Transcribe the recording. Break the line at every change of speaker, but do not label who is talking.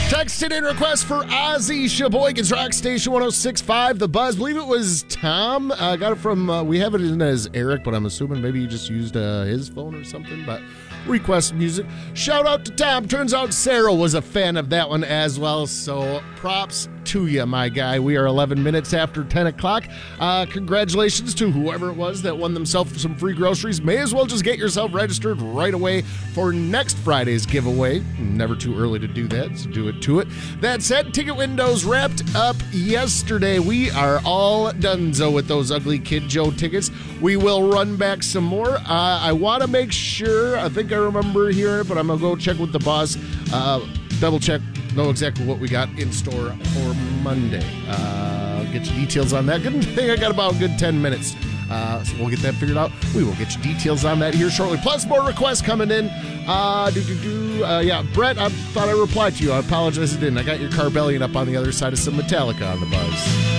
Texted in request for Ozzy Sheboygan's Rock Station 106.5 The Buzz. I believe it was Tom. Got it from, we have it in as Eric, but I'm assuming maybe he just used his phone or something. But request music. Shout out to Tom. Turns out Sarah was a fan of that one as well. So props to you, my guy. We are 11 minutes after 10 o'clock. Congratulations to whoever it was that won themselves some free groceries. May as well just get yourself registered right away for next Friday's giveaway. Never too early to do that, so do it to it. That said, ticket windows wrapped up yesterday. We are all donezo with those Ugly Kid Joe tickets. We will run back some more. I want to make sure, I think I remember hearing it, but I'm going to go check with the boss. Double check, know exactly what we got in store for Monday. I'll get you details on that. Good thing I got about a good 10 minutes. So we'll get that figured out. We will get you details on that here shortly. Plus more requests coming in. Brett, I thought I replied to you. I apologize I didn't. I got your Carbellion up on the other side of some Metallica on the Buzz.